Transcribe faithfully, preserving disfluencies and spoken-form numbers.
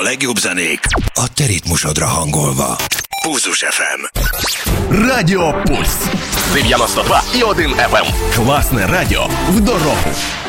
legjobb zenék a te ritmusodra hangolva. Pulzus ef em. Радіо Пульс. дев'яносто два і один еф ем. Класне радіо в дорогу.